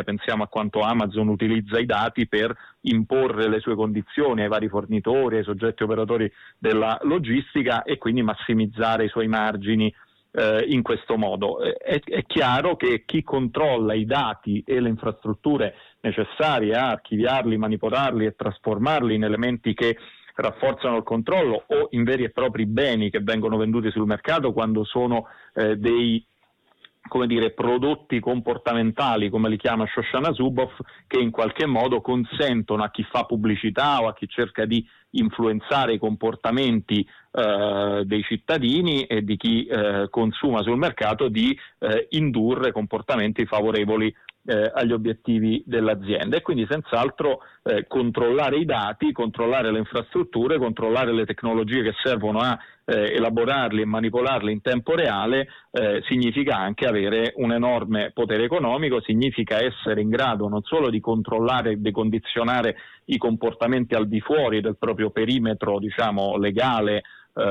pensiamo a quanto Amazon utilizza i dati per imporre le sue condizioni ai vari fornitori, ai soggetti operatori della logistica e quindi massimizzare i suoi margini in questo modo. È chiaro che chi controlla i dati e le infrastrutture necessarie a archiviarli, manipolarli e trasformarli in elementi che rafforzano il controllo o in veri e propri beni che vengono venduti sul mercato quando sono dei prodotti comportamentali, come li chiama Shoshana Zuboff, che in qualche modo consentono a chi fa pubblicità o a chi cerca di influenzare i comportamenti dei cittadini e di chi consuma sul mercato di indurre comportamenti favorevoli agli obiettivi dell'azienda. E quindi senz'altro controllare i dati, controllare le infrastrutture, controllare le tecnologie che servono a elaborarli e manipolarli in tempo reale significa anche avere un enorme potere economico, significa essere in grado non solo di controllare e decondizionare i comportamenti al di fuori del proprio perimetro, diciamo, legale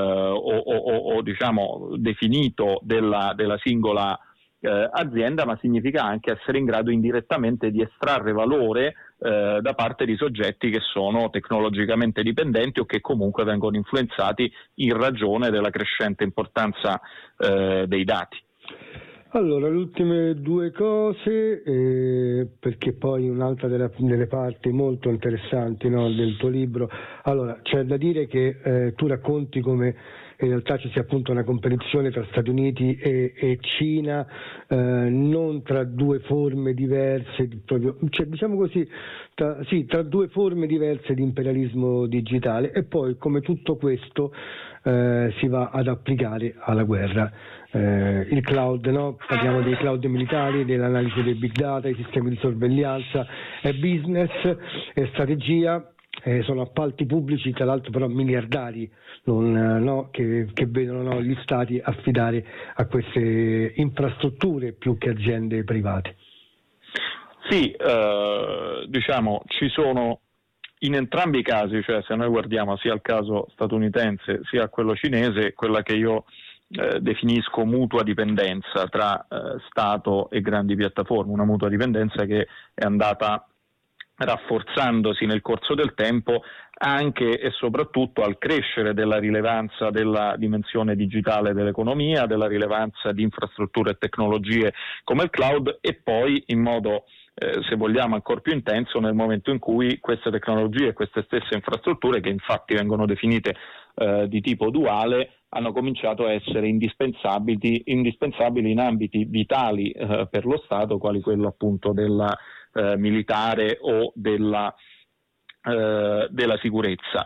o diciamo definito della singola azienda, ma significa anche essere in grado indirettamente di estrarre valore da parte di soggetti che sono tecnologicamente dipendenti o che comunque vengono influenzati in ragione della crescente importanza dei dati. Allora, le ultime due cose, perché poi un'altra delle parti molto interessanti, no, del tuo libro. Allora, c'è da dire che tu racconti come in realtà ci sia appunto una competizione tra Stati Uniti e Cina, non tra due forme diverse, cioè diciamo così, tra due forme diverse di imperialismo digitale, e poi come tutto questo si va ad applicare alla guerra. Il cloud, no? Parliamo dei cloud militari, dell'analisi dei big data, i sistemi di sorveglianza, è business, è strategia. Sono appalti pubblici, tra l'altro però miliardari, che vedono gli stati affidare a queste infrastrutture più che aziende private. Sì, diciamo ci sono in entrambi i casi, cioè se noi guardiamo sia al caso statunitense sia a quello cinese, quella che io definisco mutua dipendenza tra Stato e grandi piattaforme, una mutua dipendenza che è andata rafforzandosi nel corso del tempo anche e soprattutto al crescere della rilevanza della dimensione digitale dell'economia, della rilevanza di infrastrutture e tecnologie come il cloud, e poi in modo se vogliamo ancora più intenso nel momento in cui queste tecnologie e queste stesse infrastrutture, che infatti vengono definite di tipo duale, hanno cominciato a essere indispensabili in ambiti vitali per lo Stato, quali quello appunto della militare o della sicurezza.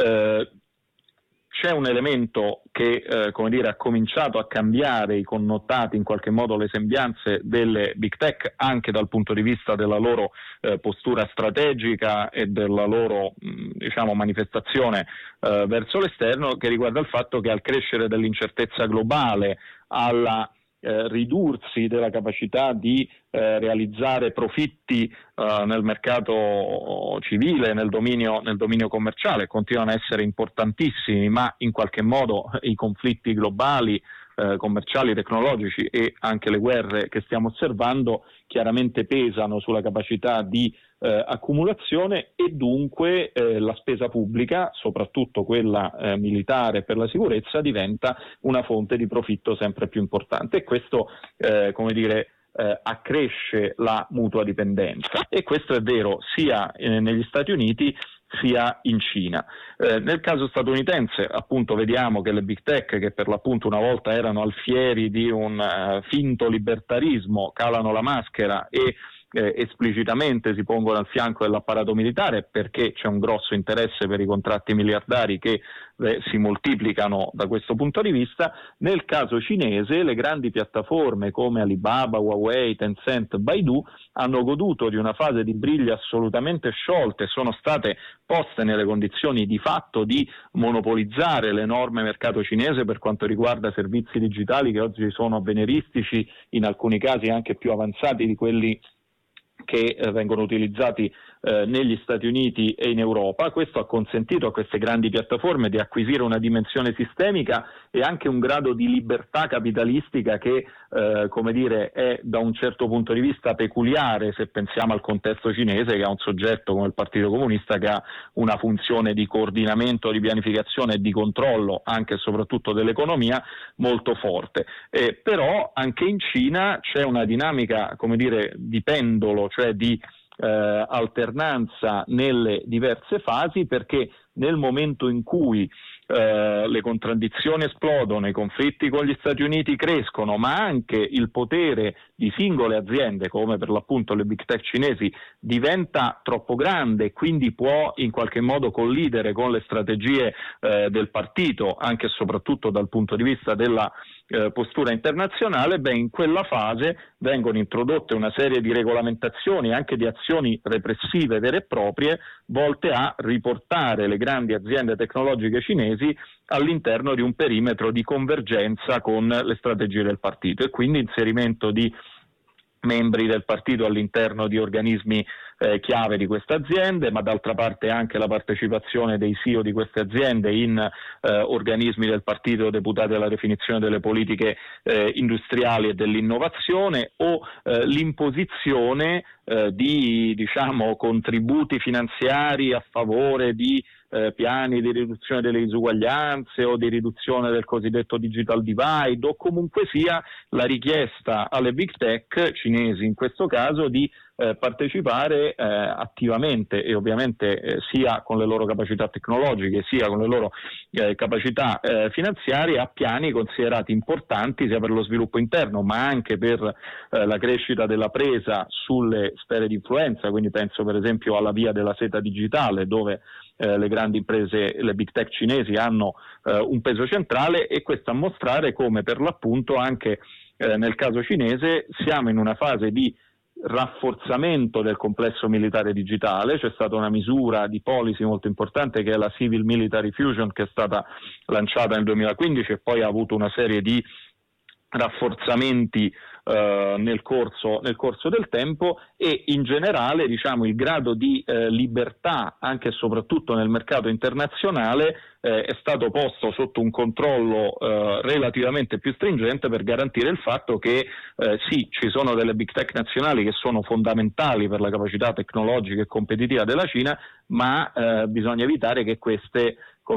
C'è un elemento che ha cominciato a cambiare i connotati, in qualche modo le sembianze delle big tech, anche dal punto di vista della loro postura strategica e della loro manifestazione verso l'esterno, che riguarda il fatto che al crescere dell'incertezza globale, alla ridursi della capacità di realizzare profitti nel mercato civile, nel dominio commerciale, continuano a essere importantissimi, ma in qualche modo i conflitti globali, commerciali, tecnologici e anche le guerre che stiamo osservando chiaramente pesano sulla capacità di accumulazione, e dunque la spesa pubblica, soprattutto quella militare per la sicurezza, diventa una fonte di profitto sempre più importante, e questo accresce la mutua dipendenza. E questo è vero sia negli Stati Uniti sia in Cina. Nel caso statunitense appunto vediamo che le big tech, che per l'appunto una volta erano alfieri di un finto libertarismo, calano la maschera e esplicitamente si pongono al fianco dell'apparato militare, perché c'è un grosso interesse per i contratti miliardari che si moltiplicano da questo punto di vista. Nel caso cinese le grandi piattaforme come Alibaba, Huawei, Tencent, Baidu hanno goduto di una fase di briglia assolutamente sciolte, sono state poste nelle condizioni di fatto di monopolizzare l'enorme mercato cinese per quanto riguarda servizi digitali che oggi sono avveniristici, in alcuni casi anche più avanzati di quelli che vengono utilizzati negli Stati Uniti e in Europa. Questo ha consentito a queste grandi piattaforme di acquisire una dimensione sistemica e anche un grado di libertà capitalistica che è da un certo punto di vista peculiare se pensiamo al contesto cinese, che ha un soggetto come il Partito Comunista che ha una funzione di coordinamento, di pianificazione e di controllo anche e soprattutto dell'economia molto forte. Però anche in Cina c'è una dinamica di pendolo, cioè di alternanza nelle diverse fasi, perché nel momento in cui le contraddizioni esplodono, i conflitti con gli Stati Uniti crescono, ma anche il potere di singole aziende, come per l'appunto le big tech cinesi, diventa troppo grande e quindi può in qualche modo collidere con le strategie del partito, anche e soprattutto dal punto di vista della postura internazionale, in quella fase vengono introdotte una serie di regolamentazioni e anche di azioni repressive vere e proprie volte a riportare le grandi aziende tecnologiche cinesi all'interno di un perimetro di convergenza con le strategie del partito, e quindi inserimento di membri del partito all'interno di organismi chiave di queste aziende, ma d'altra parte anche la partecipazione dei CEO di queste aziende in organismi del partito deputati alla definizione delle politiche industriali e dell'innovazione, o l'imposizione di contributi finanziari a favore di piani di riduzione delle disuguaglianze o di riduzione del cosiddetto digital divide, o comunque sia la richiesta alle big tech cinesi in questo caso di partecipare attivamente e ovviamente sia con le loro capacità tecnologiche sia con le loro capacità finanziarie a piani considerati importanti sia per lo sviluppo interno ma anche per la crescita della presa sulle sfere di influenza. Quindi penso per esempio alla via della seta digitale, dove le grandi imprese, le big tech cinesi hanno un peso centrale, e questo a mostrare come per l'appunto anche nel caso cinese siamo in una fase di rafforzamento del complesso militare digitale. C'è stata una misura di policy molto importante che è la Civil Military Fusion, che è stata lanciata nel 2015 e poi ha avuto una serie di rafforzamenti nel corso del tempo, e in generale il grado di libertà anche e soprattutto nel mercato internazionale è stato posto sotto un controllo relativamente più stringente per garantire il fatto che sì, ci sono delle big tech nazionali che sono fondamentali per la capacità tecnologica e competitiva della Cina, ma bisogna evitare che queste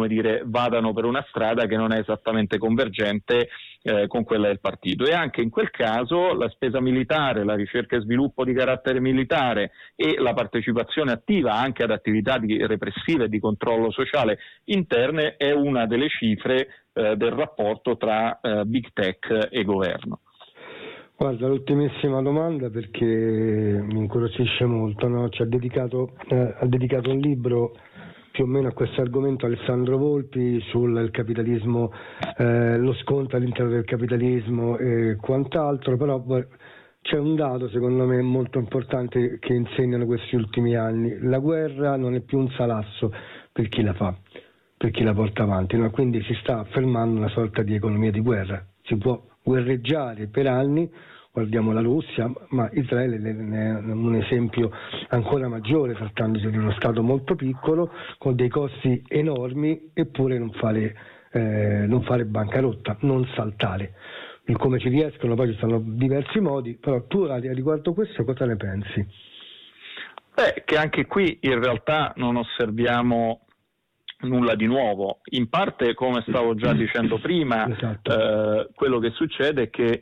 vadano per una strada che non è esattamente convergente con quella del partito. E anche in quel caso la spesa militare, la ricerca e sviluppo di carattere militare e la partecipazione attiva anche ad attività repressive e di controllo sociale interne è una delle cifre del rapporto tra big tech e governo. Guarda, l'ultimissima domanda, perché mi incuriosisce molto, no? Ha dedicato un libro più o meno a questo argomento Alessandro Volpi sul capitalismo, lo scontro all'interno del capitalismo e quant'altro, però c'è un dato secondo me molto importante che insegnano questi ultimi anni: la guerra non è più un salasso per chi la fa, per chi la porta avanti, no? Quindi si sta affermando una sorta di economia di guerra, si può guerreggiare per anni. Guardiamo la Russia, ma Israele è un esempio ancora maggiore, trattandosi di uno Stato molto piccolo, con dei costi enormi, eppure non fare bancarotta, non saltare. Come ci riescono, poi ci sono diversi modi, però tu riguardo questo cosa ne pensi? Che anche qui in realtà non osserviamo nulla di nuovo. In parte, come stavo già dicendo prima, esatto. Quello che succede è che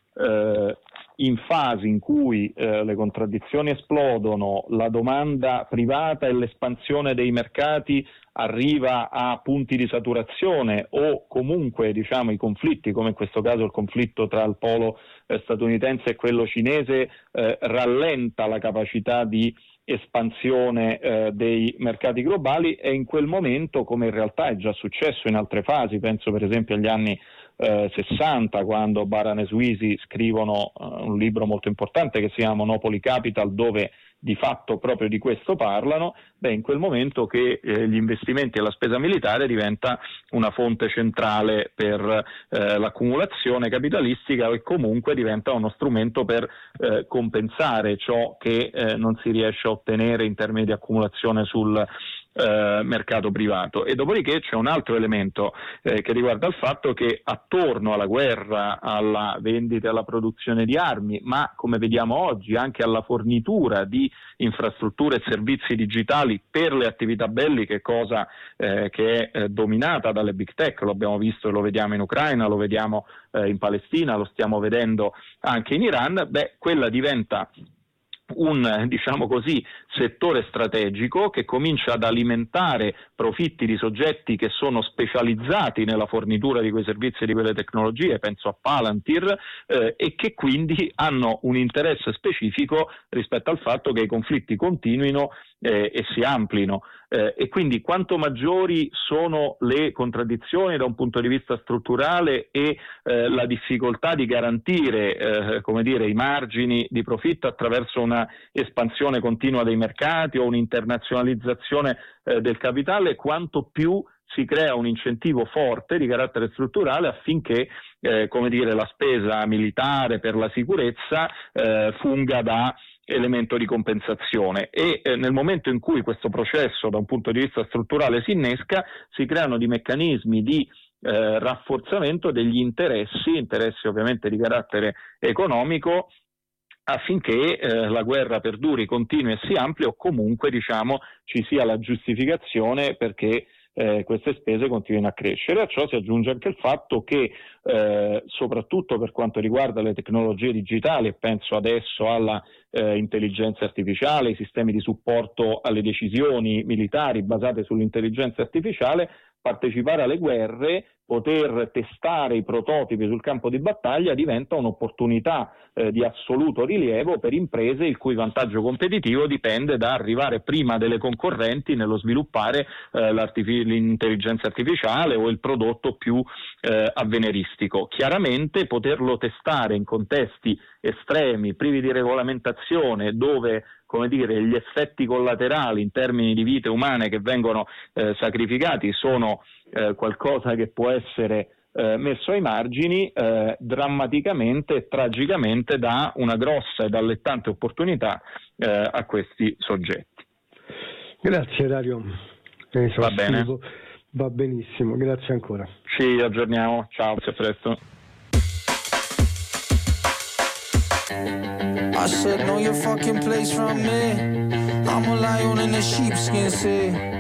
in fasi in cui le contraddizioni esplodono, la domanda privata e l'espansione dei mercati arriva a punti di saturazione, o comunque i conflitti, come in questo caso il conflitto tra il polo statunitense e quello cinese, rallenta la capacità di espansione dei mercati globali, e in quel momento, come in realtà è già successo in altre fasi, penso per esempio agli anni 60, quando Baran e Sweezy scrivono un libro molto importante che si chiama Monopoly Capital, dove di fatto proprio di questo parlano, in quel momento che gli investimenti e la spesa militare diventa una fonte centrale per l'accumulazione capitalistica, e comunque diventa uno strumento per compensare ciò che non si riesce a ottenere in termini di accumulazione sul mercato privato. E dopodiché c'è un altro elemento che riguarda il fatto che attorno alla guerra, alla vendita e alla produzione di armi, ma come vediamo oggi anche alla fornitura di infrastrutture e servizi digitali per le attività belliche, cosa che è dominata dalle big tech, lo abbiamo visto e lo vediamo in Ucraina, lo vediamo in Palestina, lo stiamo vedendo anche in Iran, quella diventa un, diciamo così, settore strategico che comincia ad alimentare profitti di soggetti che sono specializzati nella fornitura di quei servizi e di quelle tecnologie, penso a Palantir, e che quindi hanno un interesse specifico rispetto al fatto che i conflitti continuino e si amplino, e quindi quanto maggiori sono le contraddizioni da un punto di vista strutturale e la difficoltà di garantire i margini di profitto attraverso una espansione continua dei mercati o un'internazionalizzazione del capitale, quanto più si crea un incentivo forte di carattere strutturale affinché la spesa militare per la sicurezza funga da elemento di compensazione, e nel momento in cui questo processo da un punto di vista strutturale si innesca, si creano di meccanismi di rafforzamento degli interessi ovviamente di carattere economico, affinché la guerra perduri, continui e si ampli, o comunque ci sia la giustificazione perché queste spese continuino a crescere. A ciò si aggiunge anche il fatto che soprattutto per quanto riguarda le tecnologie digitali, e penso adesso alla intelligenza artificiale, i sistemi di supporto alle decisioni militari basate sull'intelligenza artificiale, partecipare alle guerre, poter testare i prototipi sul campo di battaglia diventa un'opportunità di assoluto rilievo per imprese il cui vantaggio competitivo dipende da arrivare prima delle concorrenti nello sviluppare l'intelligenza artificiale o il prodotto più avveniristico. Chiaramente poterlo testare in contesti estremi, privi di regolamentazione, dove gli effetti collaterali in termini di vite umane che vengono sacrificati sono qualcosa che può essere messo ai margini, drammaticamente e tragicamente dà una grossa ed allettante opportunità a questi soggetti. Grazie Dario. Va bene. Va benissimo, grazie ancora. Ci aggiorniamo, ciao, a presto. I said, know your fucking place from me. I'm a lion in a sheepskin, say.